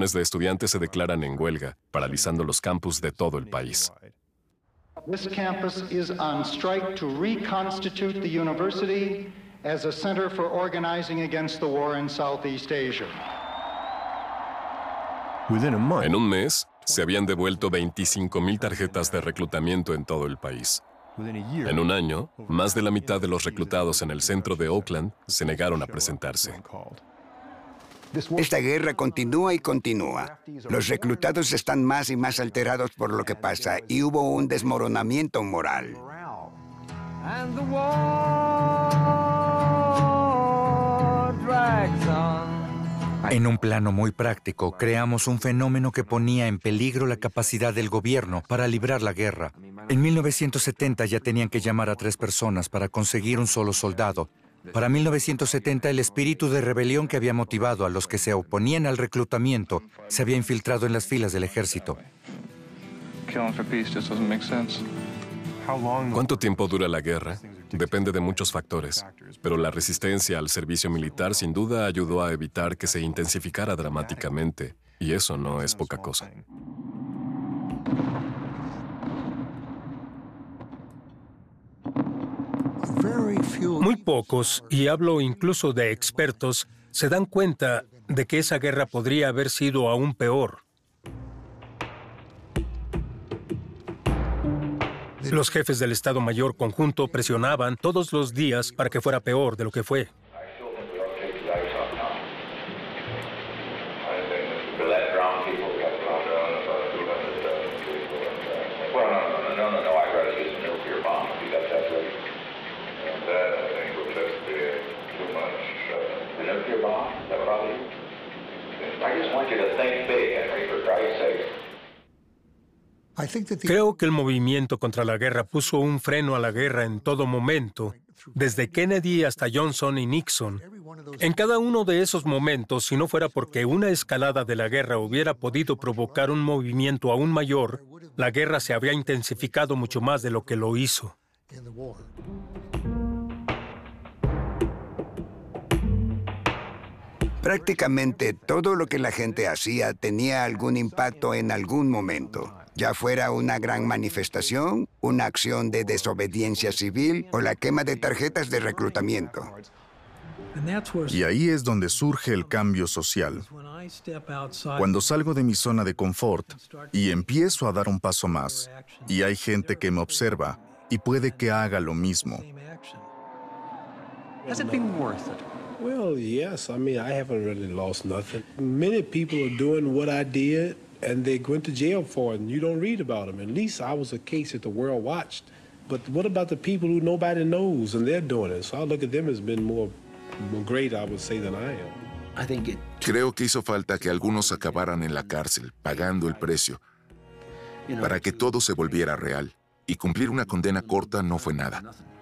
Millones de estudiantes se declaran en huelga, paralizando los campus de todo el país. This campus is on strike to reconstitute the university as a center for organizing against the war in Southeast Asia. En un mes, se habían devuelto 25,000 tarjetas de reclutamiento en todo el país. En un año, más de la mitad de los reclutados en el centro de Oakland se negaron a presentarse. Esta guerra continúa y continúa. Los reclutados están más y más alterados por lo que pasa y hubo un desmoronamiento moral. En un plano muy práctico, creamos un fenómeno que ponía en peligro la capacidad del gobierno para librar la guerra. En 1970 ya tenían que llamar a 3 personas para conseguir un solo soldado. Para 1970, el espíritu de rebelión que había motivado a los que se oponían al reclutamiento se había infiltrado en las filas del ejército. ¿Cuánto tiempo dura la guerra? Depende de muchos factores, pero la resistencia al servicio militar sin duda ayudó a evitar que se intensificara dramáticamente, y eso no es poca cosa. Muy pocos, y hablo incluso de expertos, se dan cuenta de que esa guerra podría haber sido aún peor. Los jefes del Estado Mayor Conjunto presionaban todos los días para que fuera peor de lo que fue. Creo que el movimiento contra la guerra puso un freno a la guerra en todo momento, desde Kennedy hasta Johnson y Nixon. En cada uno de esos momentos, si no fuera porque una escalada de la guerra hubiera podido provocar un movimiento aún mayor, la guerra se habría intensificado mucho más de lo que lo hizo. Prácticamente todo lo que la gente hacía tenía algún impacto en algún momento, ya fuera una gran manifestación, una acción de desobediencia civil o la quema de tarjetas de reclutamiento. Y ahí es donde surge el cambio social. Cuando salgo de mi zona de confort y empiezo a dar un paso más, y hay gente que me observa y puede que haga lo mismo. Well, yes. I mean, I haven't really lost nothing. Many people are doing what I did, and they went to jail for it, and you don't read about them. At least I was a case that the world watched. But what about the people who nobody knows, and they're doing it? So I look at them as being more great, I would say, than I am. Creo que hizo falta que algunos acabaran en la cárcel, pagando el precio, para que todo se volviera real. Y cumplir una condena corta no fue nada.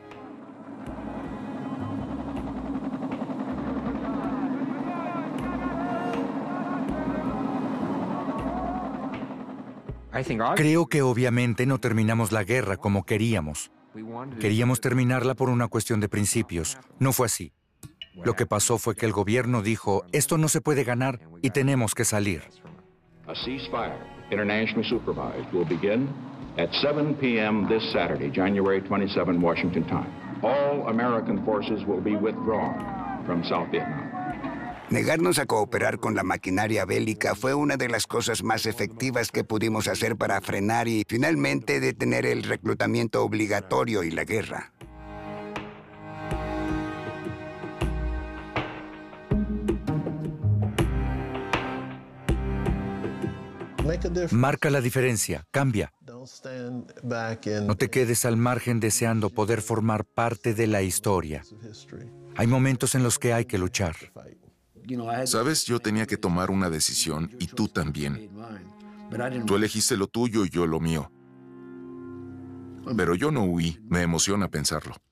Creo que obviamente no terminamos la guerra como queríamos. Queríamos terminarla por una cuestión de principios. No fue así. Lo que pasó fue que el gobierno dijo, esto no se puede ganar y tenemos que salir. A ceasefire, internationally supervised, will begin at 7 p.m. this Saturday, January 27, Washington time. All American forces will be withdrawn from South Vietnam. Negarnos a cooperar con la maquinaria bélica fue una de las cosas más efectivas que pudimos hacer para frenar y finalmente detener el reclutamiento obligatorio y la guerra. Marca la diferencia, cambia. No te quedes al margen deseando poder formar parte de la historia. Hay momentos en los que hay que luchar. Sabes, yo tenía que tomar una decisión y tú también. Tú elegiste lo tuyo y yo lo mío. Pero yo no huí, me emociona pensarlo.